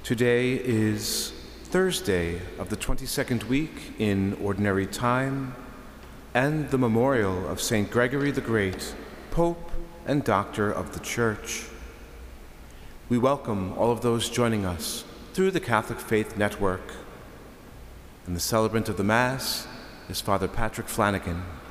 Today is Thursday of the 22nd week in Ordinary Time and the memorial of St. Gregory the Great, Pope and Doctor of the Church. We welcome all of those joining us through the Catholic Faith Network. And the celebrant of the Mass is Father Patrick Flanagan.